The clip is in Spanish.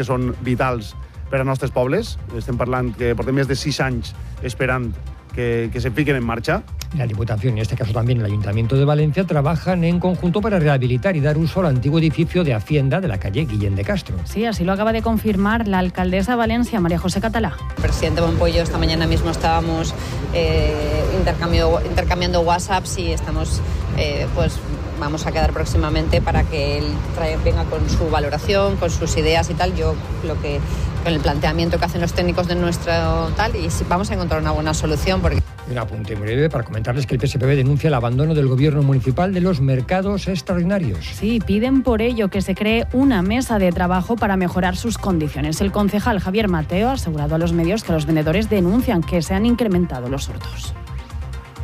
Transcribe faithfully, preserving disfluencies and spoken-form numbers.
que són vitals per als nostres pobles. Estem parlant que portem més de sis anys esperant que, que se fiquen en marcha. La Diputación, y en este caso también el Ayuntamiento de Valencia, trabajan en conjunto para rehabilitar y dar uso al antiguo edificio de Hacienda de la calle Guillén de Castro. Sí, así lo acaba de confirmar la alcaldesa de Valencia, María José Catalá. Presidente Montpollo, esta mañana mismo estábamos eh, intercambio, intercambiando WhatsApps y estamos, eh, pues vamos a quedar próximamente para que él trae, venga con su valoración, con sus ideas y tal. Yo lo que con el planteamiento que hacen los técnicos de nuestro tal y vamos a encontrar una buena solución. Porque... Un apunte muy breve para comentarles que el P S P B denuncia el abandono del gobierno municipal de los mercados extraordinarios. Sí, piden por ello que se cree una mesa de trabajo para mejorar sus condiciones. El concejal Javier Mateo ha asegurado a los medios que los vendedores denuncian que se han incrementado los hurtos.